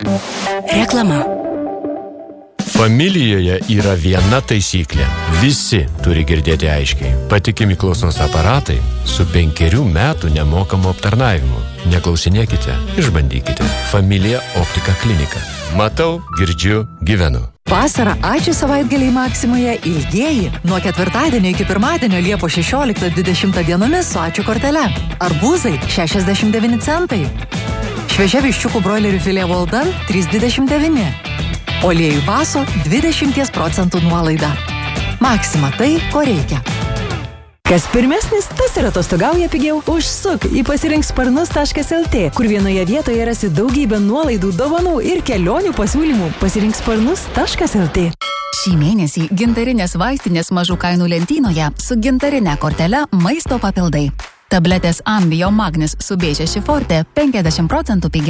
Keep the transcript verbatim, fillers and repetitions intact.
Reklama. Familijoje yra viena taisyklė. Visi turi girdėti aiškiai. Patikimi klausos aparatai su penkerių metų nemokamu aptarnavimu. Neklausinėkite, išbandykite. Familija Optika klinika. Matau, girdžiu, gyvenu. Vasarą ačiū savaitgaliai Maksimoje ilgieji. Nuo ketvirtadienio iki pirmadienio Liepos šešioliktą dvidešimtą dienomis su ačiū kortele. Arbūzai šešiasdešimt devyni centai. Šviežia viščiukų broilerių filė Waldan trys dvidešimt devyni. Oliejų baso dvidešimt procentų nuolaida. Maksima tai, ko reikia. Kas pirmesnis, tas ir atostogauja pigiau. Užsuk į pasirink sparnus taškas lt, kur vienoje vietoje rasi daugybę nuolaidų, dovanų ir kelionių pasiūlymų. pasirink sparnus taškas lt. Šį mėnesį gintarinės vaistinės mažų kainų lentynoje su gintarine kortele maisto papildai. Tabletės Ambio Magnis su B šeši Forte penkiasdešimt procentų pigiau.